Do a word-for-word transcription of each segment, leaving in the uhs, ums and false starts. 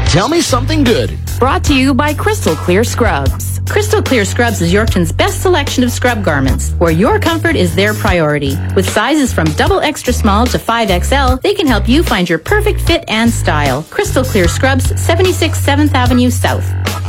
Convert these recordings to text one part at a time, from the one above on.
Tell me something good. Brought to you by Crystal Clear Scrubs. Crystal Clear Scrubs is Yorkton's best selection of scrub garments, where your comfort is their priority. With sizes from double extra small to five X L, they can help you find your perfect fit and style. Crystal Clear Scrubs, seventy-six seventh Avenue South.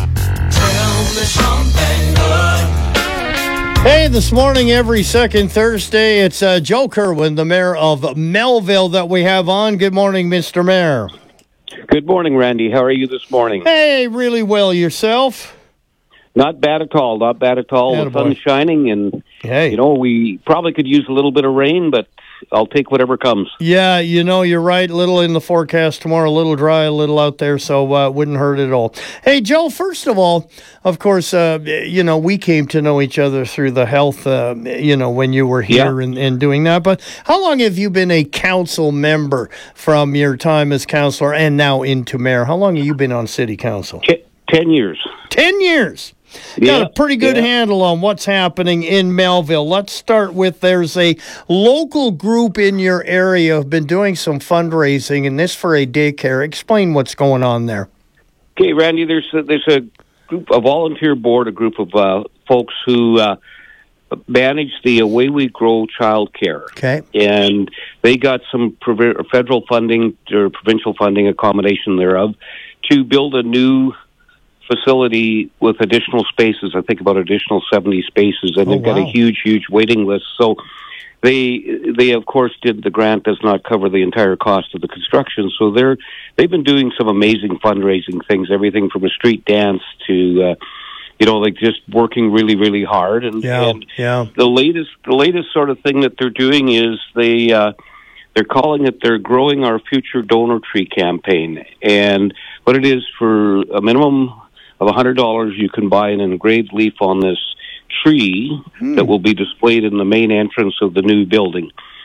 Hey, this morning, every second Thursday, it's uh, Joe Kerwin, the mayor of Melville, that we have on. Good morning, Mister Mayor. Good morning, Randy. How are you this morning? Hey, really well. Yourself? Not bad at all. Not bad at all. Attaboy. The sun's shining, and, hey. you know, we probably could use a little bit of rain, but I'll take whatever comes. Yeah, you know, you're right. A little in the forecast tomorrow, a little dry, a little out there, so uh, wouldn't hurt at all. Hey, Joe, first of all, of course, uh, you know, we came to know each other through the health, uh, you know, when you were here yeah. and, and doing that. But how long have you been a council member from your time as councillor and now into mayor? How long have you been on city council? T- ten years. Ten years. Yeah, Got a pretty good yeah. handle on what's happening in Melville. Let's start with there's a local group in your area who've been doing some fundraising, and this for a daycare. Explain what's going on there. Okay, Randy, there's a, there's a group, a volunteer board, a group of uh, folks who uh, manage the Away We Grow child care. Okay. And they got some provi- federal funding or provincial funding, accommodation thereof, to build a new facility with additional spaces. I think about additional seventy spaces, and oh, they've got wow. a huge, huge waiting list. So they, they of course, did the grant does not cover the entire cost of the construction. So they're they've been doing some amazing fundraising things, everything from a street dance to, uh, you know, like just working really, really hard. And, Yeah, and yeah. the latest, the latest sort of thing that they're doing is they. Uh, They're calling it their Growing Our Future Donor Tree campaign. And what it is, for a minimum of one hundred dollars, you can buy an engraved leaf on this tree hmm. that will be displayed in the main entrance of the new building.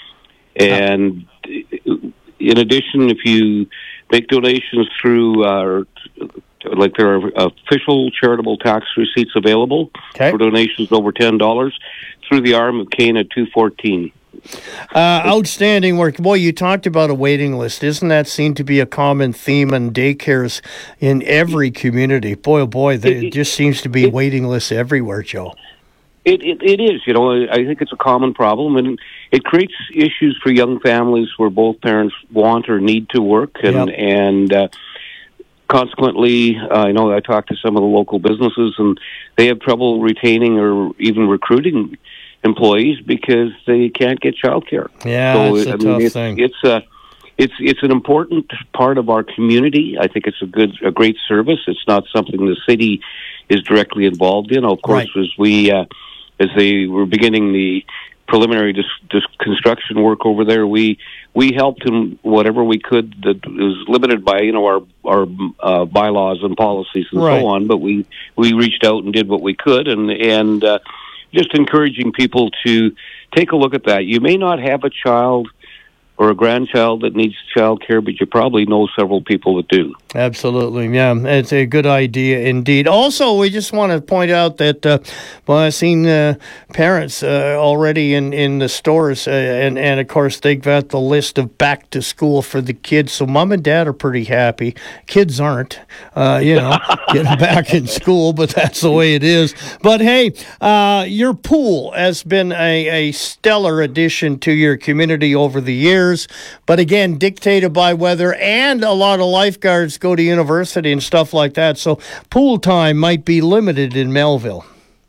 And in addition, if you make donations through, uh, like there are official charitable tax receipts available okay. for donations over ten dollars through the arm of Cain at two fourteen. Uh, outstanding work. Boy, you talked about a waiting list. Isn't that seem to be a common theme in daycares in every community? Boy, oh boy, there it, just seems to be it, waiting lists everywhere, Joe. It, it It is. You know, I think it's a common problem, and it creates issues for young families where both parents want or need to work, and, yep. and uh, consequently, uh, I know I talked to some of the local businesses, and they have trouble retaining or even recruiting employees because they can't get childcare. Yeah, so, it's a I tough mean, it's, thing. It's a, it's it's an important part of our community. I think it's a good, a great service. It's not something the city is directly involved in. Of course, right. as we uh, as they were beginning the preliminary dis, dis construction work over there, we we helped in whatever we could that was limited by you know our our uh, bylaws and policies and right. so on. But we we reached out and did what we could, and and. Uh, Just encouraging people to take a look at that. You may not have a child or a grandchild that needs child care, but you probably know several people that do. Absolutely, yeah. It's a good idea indeed. Also, we just want to point out that, uh, well, I've seen uh, parents uh, already in, in the stores, uh, and, and of course, they've got the list of back to school for the kids, so mom and dad are pretty happy. Kids aren't, uh, you know, getting back in school, but that's the way it is. But hey, uh, your pool has been a, a stellar addition to your community over the years. But again, dictated by weather, and a lot of lifeguards go to university and stuff like that. So pool time might be limited in Melville.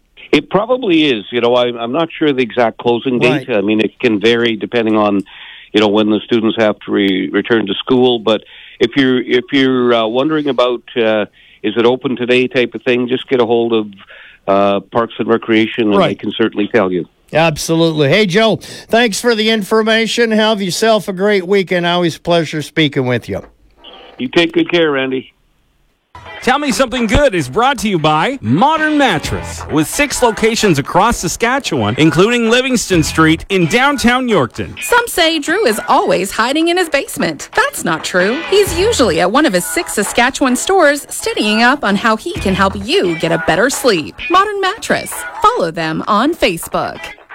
It probably is. You know, I, I'm not sure the exact closing date. Right. I mean, it can vary depending on, you know, when the students have to re- return to school. But if you're if you're uh, wondering about uh, is it open today type of thing, just get a hold of uh, Parks and Recreation, and right. they can certainly tell you. Absolutely. Hey, Joe, thanks for the information. Have yourself a great weekend. Always a pleasure speaking with you. You take good care, Randy. Tell Me Something Good is brought to you by Modern Mattress, with six locations across Saskatchewan, including Livingston Street in downtown Yorkton. Some say Drew is always hiding in his basement. That's not true. He's usually at one of his six Saskatchewan stores, studying up on how he can help you get a better sleep. Modern Mattress. Follow them on Facebook.